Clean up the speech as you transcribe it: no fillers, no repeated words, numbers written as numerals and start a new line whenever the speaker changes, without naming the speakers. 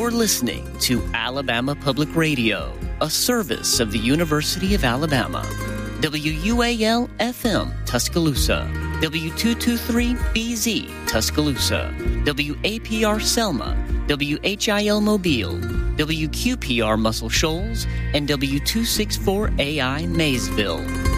You're listening to Alabama Public Radio, a service of the University of Alabama. WUAL-FM, Tuscaloosa. W223BZ, Tuscaloosa. WAPR Selma. WHIL Mobile. WQPR Muscle Shoals. And W264AI Maysville.